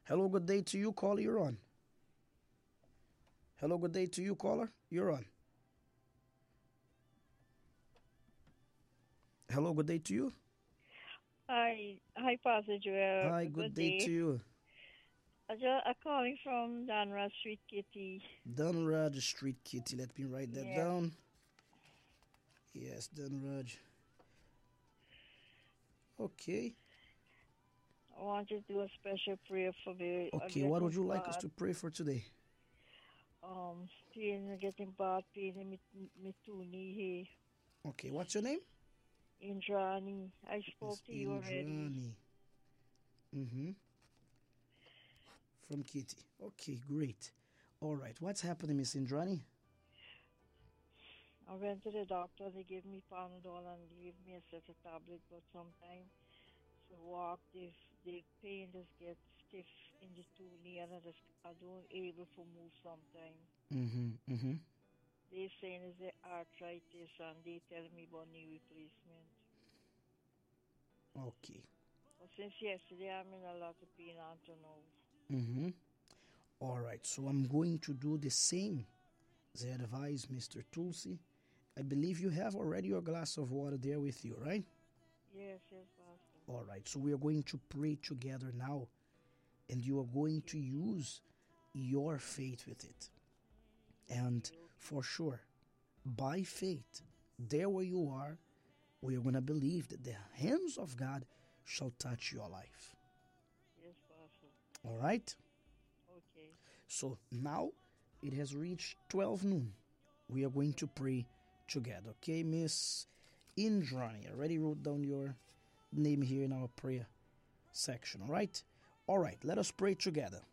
Hello, good day to you, caller. You're on. Hello, good day to you, caller. You're on. Hello, good day to you. Hi, Pastor Joel. Hi, good Good day to day. you. I'm calling from Danra Street, Kitty. Dunraj Street Kitty. Let me write that Yes, down. Yes, Dunraj. Okay. I want you to do a special prayer for me. I'm Okay, what would getting you like us bad. to pray for today? Pain, getting bad pain in me two knee Okay, what's your name? here. Indrani, I Miss spoke to you already. Indrani. Mm-hmm. From Kitty. Okay, great. All right, what's happening, Miss Indrani? I went to the doctor. They gave me Panadol and gave me a set of tablets. But sometimes to walk, the pain just gets stiff in the two knee, and I don't able to move sometimes. Mm-hmm, mm-hmm. They saying it's the arthritis and they tell me about knee replacement. Okay. But since yesterday I'm in a lot of pain until now. Mm-hmm. All right, so I'm going to do the same as advised Mr. Tulsi. I believe you have already your glass of water there with you, right? Yes, Pastor. All right, so we are going to pray together now, and you are going to use your faith with it. And Okay. for sure, by faith, there where you are, we are going to believe that the hands of God shall touch your life. Yes, Pastor. All right? Okay. So now it has reached 12 noon. We are going to pray together. Okay, Miss Indrani? I already wrote down your name here in our prayer section. All right? All right, let us pray together.